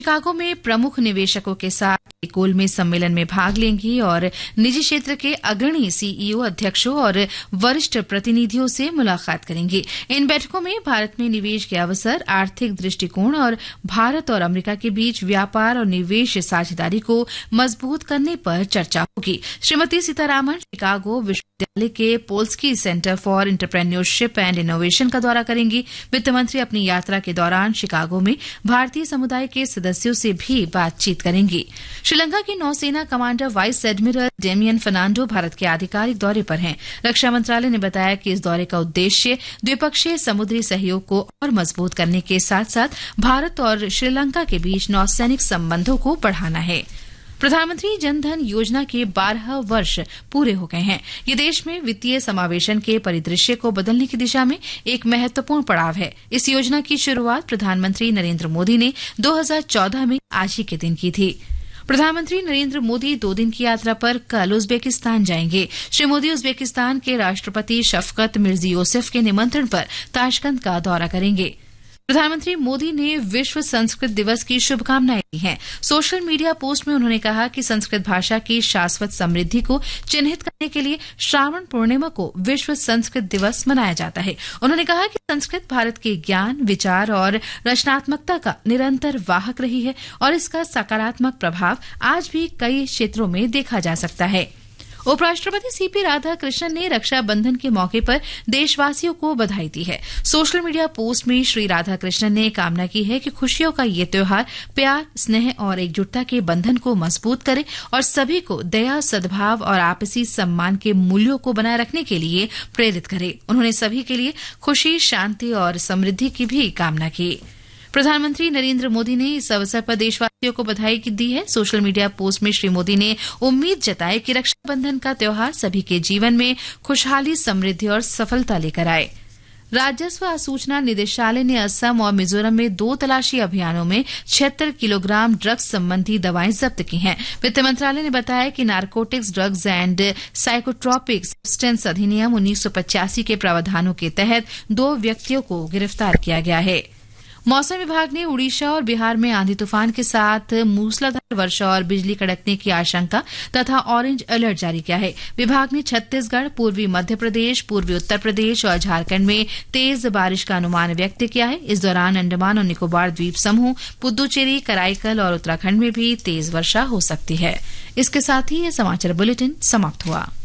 Chicago में प्रमुख निवेशकों के साथ गोलमेज सम्मेलन में भाग लेंगी और निजी क्षेत्र के अग्रणी सीईओ, अध्यक्षों और वरिष्ठ प्रतिनिधियों से मुलाकात करेंगी। इन बैठकों में भारत में निवेश के अवसर, आर्थिक दृष्टिकोण और भारत और अमेरिका के बीच व्यापार और निवेश साझेदारी को मजबूत करने पर चर्चा होगी। श्रीमती सीतारामन शिकागो विश्वविद्यालय के Polski centre for entrepreneurship and innovation का दौरा करेंगी। वित्त मंत्री अपनी यात्रा के दौरान शिकागो में भारतीय समुदाय के सदस्यों से भी बातचीत करेंगी। श्रीलंका की नौसेना commander vice admiral Damien Fernando Bharat के आधिकारिक दौरे पर हैं। रक्षा मंत्रालय ने बताया कि इस दौरे का उद्देश्य द्विपक्षीय समुद्री सहयोग को और मजबूत करने के साथ साथ भारत और श्रीलंका के बीच नौसैनिक संबंधों को बढ़ाना है। प्रधानमंत्री जनधन योजना के 12 वर्ष पूरे हो गए हैं। ये देश में वित्तीय समावेशन के परिदृश्य को बदलने की दिशा में एक महत्वपूर्ण पड़ाव है। इस योजना की शुरुआत प्रधानमंत्री नरेंद्र मोदी ने 2014 में आज ही के दिन की थी। प्रधानमंत्री नरेंद्र मोदी 2 दिन की यात्रा पर कल उज्बेकिस्तान जाएंगे। श्री मोदी उज्बेकिस्तान के राष्ट्रपति शफकत मिर्जियोसेफ के निमंत्रण पर ताशकंद का दौरा करेंगे। प्रधानमंत्री मोदी ने विश्व संस्कृत दिवस की शुभकामनाएं दी हैं। सोशल मीडिया पोस्ट में उन्होंने कहा कि संस्कृत भाषा की शाश्वत समृद्धि को चिन्हित करने के लिए श्रावण पूर्णिमा को विश्व संस्कृत दिवस मनाया जाता है। उन्होंने कहा कि संस्कृत भारत के ज्ञान, विचार और रचनात्मकता का निरंतर वाहक रही है और इसका सकारात्मक प्रभाव आज भी कई क्षेत्रों में देखा जा सकता है। उपराष्ट्रपति सीपी राधाकृष्णन ने रक्षाबंधन के मौके पर देशवासियों को बधाई दी है। सोशल मीडिया पोस्ट में श्री राधाकृष्णन ने कामना की है कि खुशियों का ये त्योहार प्यार, स्नेह और एकजुटता के बंधन को मजबूत करे और सभी को दया, सद्भाव और आपसी सम्मान के मूल्यों को बनाए रखने के लिए प्रेरित करे। उन्होंने सभी के लिए खुशी, शांति और समृद्धि की भी कामना की। प्रधानमंत्री नरेंद्र मोदी ने इस अवसर पर देशवासियों को बधाई दी है। सोशल मीडिया पोस्ट में श्री मोदी ने उम्मीद जताई कि रक्षाबंधन का त्योहार सभी के जीवन में खुशहाली, समृद्धि और सफलता लेकर आए। राजस्व और सूचना निदेशालय ने असम और मिजोरम में 2 तलाशी अभियानों में 76 किलोग्राम ड्रग्स संबंधी दवाएं जब्त की हैं। वित्त मंत्रालय ने बताया कि narcotics, drugs and psychotropic substance अधिनियम 1985 के प्रावधानों के तहत 2 व्यक्तियों को गिरफ्तार किया गया है। मौसम विभाग ने उड़ीसा और बिहार में आंधी तूफान के साथ मूसलाधार वर्षा और बिजली कड़कने की आशंका तथा ऑरेंज अलर्ट जारी किया है। विभाग ने छत्तीसगढ़, पूर्वी मध्य प्रदेश, पूर्वी उत्तर प्रदेश और झारखंड में तेज बारिश का अनुमान व्यक्त किया है। इस दौरान अंडमान और निकोबार द्वीप समूह, पुद्दुचेरी, कराईकल और उत्तराखंड में भी तेज वर्षा हो सकती है। इसके साथ ही ये समाचार बुलेटिन समाप्त हुआ।